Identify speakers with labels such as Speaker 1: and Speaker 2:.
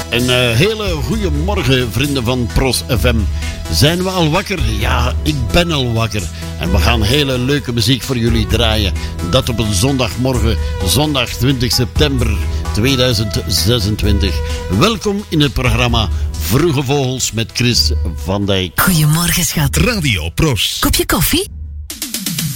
Speaker 1: Een hele goede morgen, vrienden van Pros FM. Zijn we al wakker? Ja, ik ben al wakker. En we gaan hele leuke muziek voor jullie draaien. Dat op een zondagmorgen, zondag 20 september 2026. Welkom in het programma Vroege Vogels met Chris van Dijk.
Speaker 2: Goedemorgen, schat.
Speaker 3: Radio Pros.
Speaker 2: Kopje koffie?